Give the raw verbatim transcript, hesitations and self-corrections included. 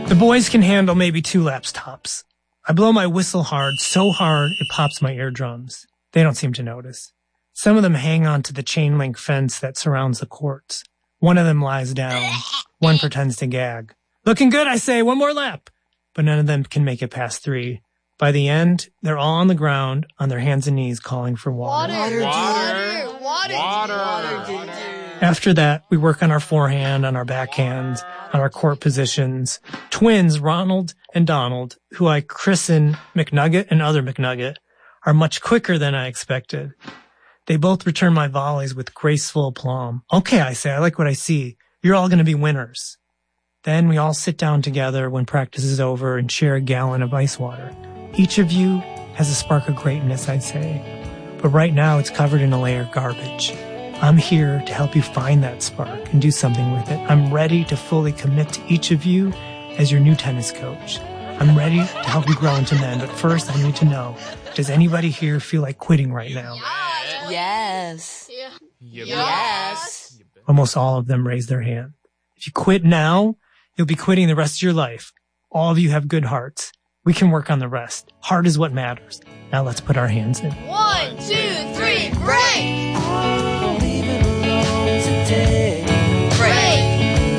The boys can handle maybe two laps tops. I blow my whistle hard, so hard it pops my eardrums. They don't seem to notice. Some of them hang on to the chain link fence that surrounds the courts. One of them lies down. One pretends to gag. Looking good, I say, one more lap. But none of them can make it past three. By the end, they're all on the ground, on their hands and knees, calling for water. Water, water, water, water, water. water. After that, we work on our forehand, on our backhand, on our court positions. Twins, Ronald and Donald, who I christen McNugget and Other McNugget, are much quicker than I expected. They both return my volleys with graceful aplomb. Okay, I say, I like what I see. You're all going to be winners. Then we all sit down together when practice is over and share a gallon of ice water. Each of you has a spark of greatness, I'd say. But right now it's covered in a layer of garbage. I'm here to help you find that spark and do something with it. I'm ready to fully commit to each of you as your new tennis coach. I'm ready to help you grow into men. But first, I need to know, does anybody here feel like quitting right now? Yes. Yeah. Yes. Almost all of them raise their hand. If you quit now, you'll be quitting the rest of your life. All of you have good hearts. We can work on the rest. Heart is what matters. Now let's put our hands in. One, two, three, break! I'll leave it alone today.